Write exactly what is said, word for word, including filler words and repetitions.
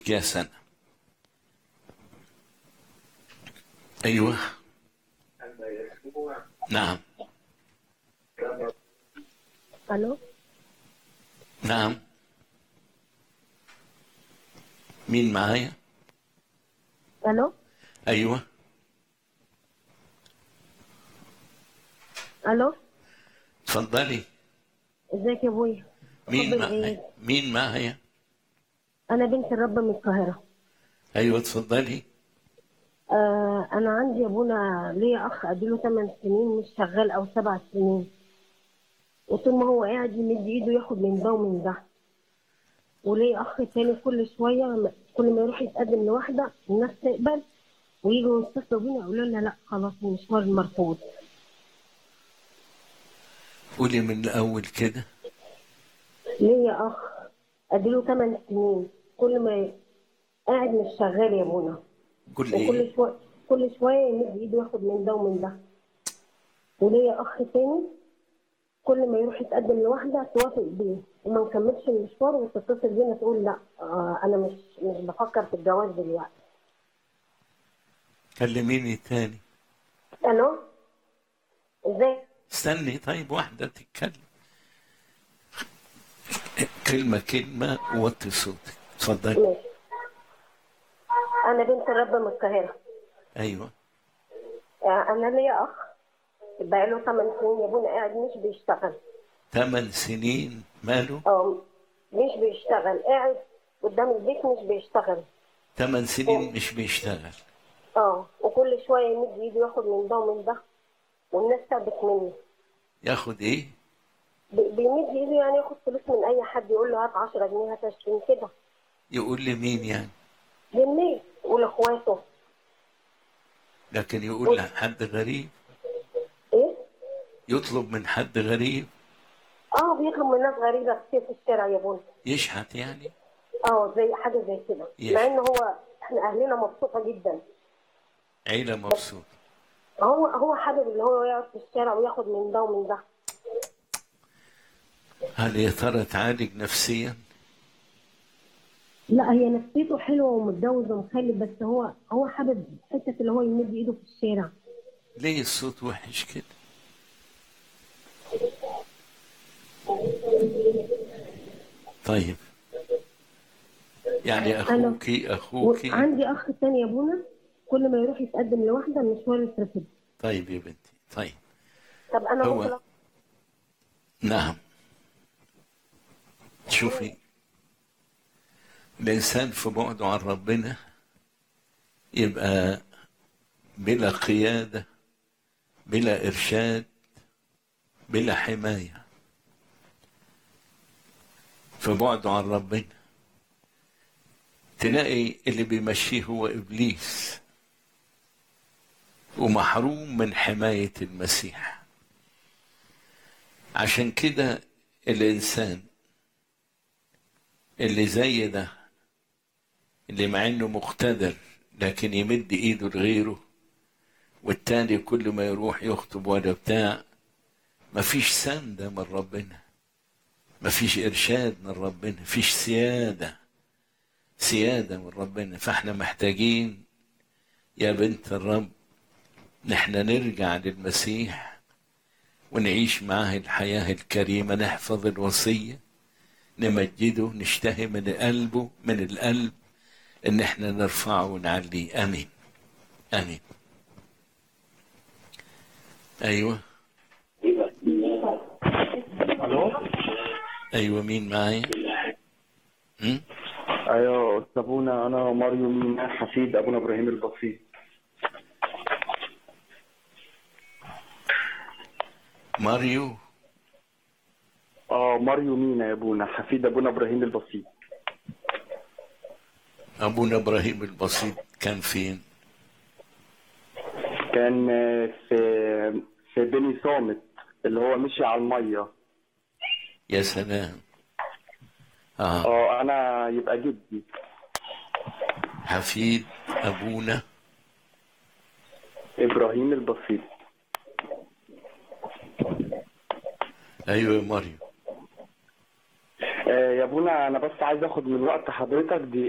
يا سنة. أيوة. نعم. الو نعم. مين معايا؟ الو أيوة. الو تفضلي. ازيك يا ابويا؟ مين اتفضل معايا؟ ايه؟ مين معايا؟ انا بنت الرب من القاهره. أيوة تفضلي. آه انا عندي يا ابونا ليا اخ اديله ثمان سنين مش شغال او سبع سنين، وطول ما هو قاعد يمد ايده ياخد من ده ومن ده. وليا اخ تاني كل شويه كل ما يروح يتقدم لواحده الناس تقبل ويجوا يتصلوا بينا يقولوا لنا لا خلاص المشوار مرفوض. قولي من الأول كده. ليا اخ اديله ثمان سنين كل ما قاعد مش شغال يا ابونا، قول إيه؟ وكل شويه كل شويه يمد ايده ياخد من ده ومن ده. وليا اخ تاني كل ما يروح يتقدم لواحده توافق بيه وما نكملش المشوار وتتصل بينا تقول لا آه انا مش مش بفكر في الجواز دلوقتي. كلميني تاني. الو ازاي؟ استني طيب واحدة تتكلم. كلمة كلمة ووطي صوتك. تفضلي. ماشي. انا بنت الرب من القاهره. أيوة. آه انا ليا اخ بقاله ثمان سنين يا ابونا قاعد مش بيشتغل. ثمان سنين ماله؟ اه مش بيشتغل، قاعد قدام البيت مش بيشتغل. ثمان سنين مش بيشتغل. اه وكل شويه يمد ايده ياخد من ده ومن ده والناس تعبت مني. ياخد إيه؟ بي- بيمد ايده يعني ياخد فلوس من اي حد يقول له هات عشرة جنيه هات عشرين كده. يقول لي مين يعني؟ للناس ولاخواته. لكن يقول لحد غريب؟ ايه؟ يطلب من حد غريب؟ اه بيطلب من ناس غريبه كتير في الشارع يا بني. يشحت يعني؟ اه زي حاجه زي كده، مع يشحت. ان هو احنا اهلنا مبسوطه جدا. عيلة بس مبسوطة. هو هو حابب اللي هو يقعد في الشارع وياخد من ده ومن ده. هل يا ترى تعالج نفسيا؟ لا هي نفسيته حلوه ومتجوز ومخلف، بس هو هو حابب حته اللي هو يمد ايده في الشارع. ليه الصوت وحش كده؟ طيب يعني انا أخوكي أخوكي وعندي اخ تاني يا ابونا كل ما يروح يتقدم لواحده المشوار يترفض. طيب يا بنتي طيب. طب انا ممكن هو أ... نعم. شوفي، الإنسان في بعده عن ربنا يبقى بلا قيادة، بلا إرشاد، بلا حماية. في بعده عن ربنا تلاقي اللي بيمشيه هو إبليس، ومحروم من حماية المسيح. عشان كده الإنسان اللي زي ده، اللي مع إنه مقتدر لكن يمد إيده لغيره، والتاني كل ما يروح يخطب ولا بتاع، مفيش سندة من ربنا، مفيش إرشاد من ربنا، مفيش سيادة سيادة من ربنا. فاحنا محتاجين يا بنت الرب نحن نرجع للمسيح ونعيش معاه الحياة الكريمة، نحفظ الوصية، نمجده، نشتهي من قلبه من القلب ان احنا نرفعه ونعليه. امين امين. ايوه. الو. ايوه مين معايا؟ م? ايوه استاذ ابونا، انا ماريو مينا حفيد ابونا ابراهيم البسيط. ماريو. اه ماريو مينا يا ابونا، حفيد ابونا ابراهيم البسيط. ابونا ابراهيم البسيط كان فين؟ كان في في بني صامت اللي هو مشي على الميه. يا سلام. اه. اه انا يبقى جدي. حفيد ابونا ابراهيم البسيط. ايوه يا ماريو. آه يا ابونا، انا بس عايز اخد من وقت حضرتك دي